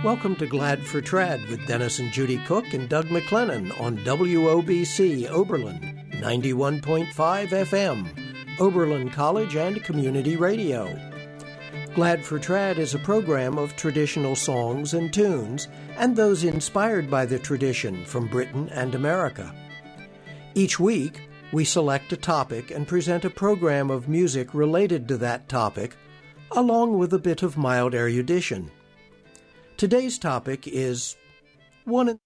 Welcome to Glad for Trad with Dennis and Judy Cook and Doug McLennan on WOBC Oberlin 91.5 FM, Oberlin College and Community Radio. Glad for Trad is a program of traditional songs and tunes and those inspired by the tradition from Britain and America. Each week, we select a topic and present a program of music related to that topic, along with a bit of mild erudition. Today's topic is one